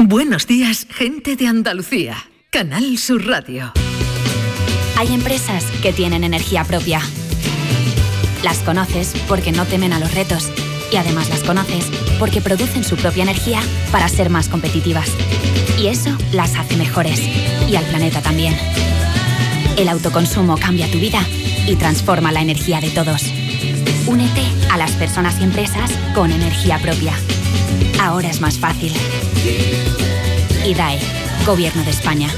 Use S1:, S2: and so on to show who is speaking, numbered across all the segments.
S1: Buenos días, gente de Andalucía. Canal Sur Radio.
S2: Hay empresas que tienen energía propia. Las conoces porque no temen a los retos. Y además las conoces porque producen su propia energía para ser más competitivas. Y eso las hace mejores. Y al planeta también. El autoconsumo cambia tu vida y transforma la energía de todos. Únete a las personas y empresas con energía propia. Ahora es más fácil. IDAE, Gobierno de España.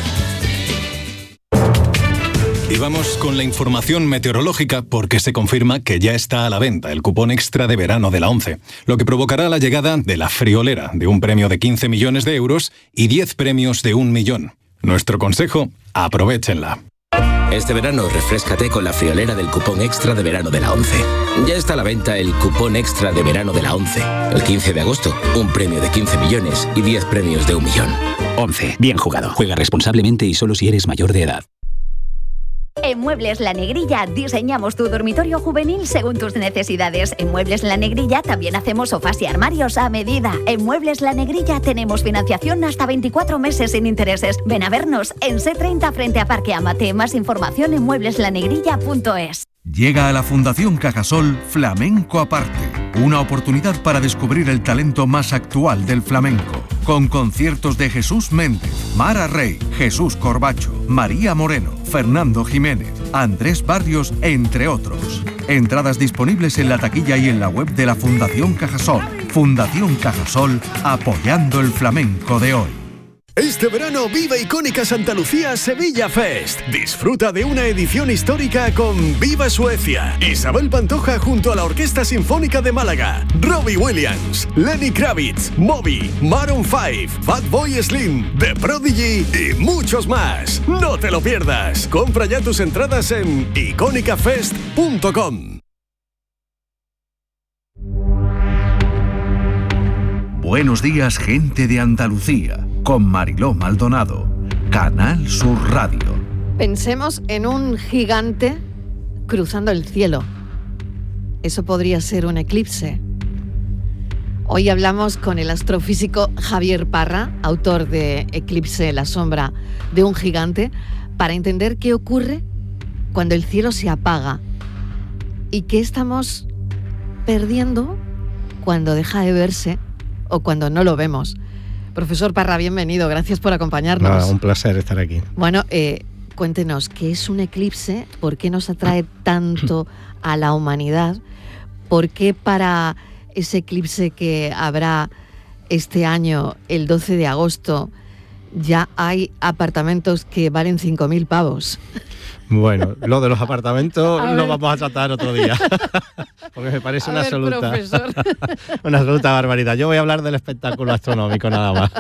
S3: Y vamos con la información meteorológica porque se confirma que ya está a la venta el cupón extra de verano de la ONCE, lo que provocará la llegada de la friolera de un premio de 15 millones de euros y 10 premios de 1 millón. Nuestro consejo, aprovéchenla.
S4: Este verano refréscate con la friolera del cupón extra de verano de la ONCE. Ya está a la venta el cupón extra de verano de la ONCE. El 15 de agosto, un premio de 15 millones y 10 premios de 1 millón.
S5: ONCE. Bien jugado. Juega responsablemente y solo si eres mayor de edad.
S6: En Muebles La Negrilla diseñamos tu dormitorio juvenil según tus necesidades. En Muebles La Negrilla también hacemos sofás y armarios a medida. En Muebles La Negrilla tenemos financiación hasta 24 meses sin intereses. Ven a vernos en C30 frente a Parque Amate. Más información en muebleslanegrilla.es.
S7: Llega a la Fundación Cajasol Flamenco Aparte, una oportunidad para descubrir el talento más actual del flamenco, con conciertos de Jesús Méndez, Mara Rey, Jesús Corbacho, María Moreno, Fernando Jiménez, Andrés Barrios, entre otros. Entradas disponibles en la taquilla y en la web de la Fundación Cajasol. Fundación Cajasol, apoyando el flamenco de hoy.
S8: Este verano vive Icónica Santa Lucía Sevilla Fest. Disfruta de una edición histórica con Viva Suecia, Isabel Pantoja junto a la Orquesta Sinfónica de Málaga, Robbie Williams, Lenny Kravitz, Moby, Maroon 5, Fatboy Slim, The Prodigy y muchos más. No te lo pierdas. Compra ya tus entradas en iconicafest.com.
S7: Buenos días, gente de Andalucía, con Mariló Maldonado, Canal Sur Radio.
S9: Pensemos en un gigante cruzando el cielo. Eso podría ser un eclipse. Hoy hablamos con el astrofísico Javier Parra, autor de Eclipse, la sombra de un gigante, para entender qué ocurre cuando el cielo se apaga y qué estamos perdiendo cuando deja de verse o cuando no lo vemos. Profesor Parra, bienvenido, gracias por acompañarnos.
S10: Un placer estar aquí.
S9: Bueno, cuéntenos, ¿qué es un eclipse? ¿Por qué nos atrae tanto a la humanidad? ¿Por qué para ese eclipse que habrá este año, el 12 de agosto, ya hay apartamentos que valen 5.000 pavos?
S10: Bueno, lo de los apartamentos lo vamos a tratar otro día, porque me parece una absoluta barbaridad. Yo voy a hablar del espectáculo astronómico nada más.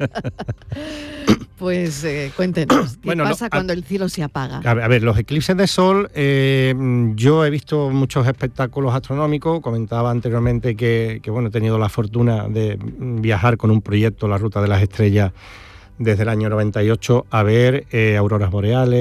S9: Pues cuéntenos, ¿qué pasa cuando el cielo se apaga?
S10: A ver, los eclipses de sol, yo he visto muchos espectáculos astronómicos. Comentaba anteriormente que he tenido la fortuna de viajar con un proyecto, La Ruta de las Estrellas, desde el año 98, a ver auroras boreales,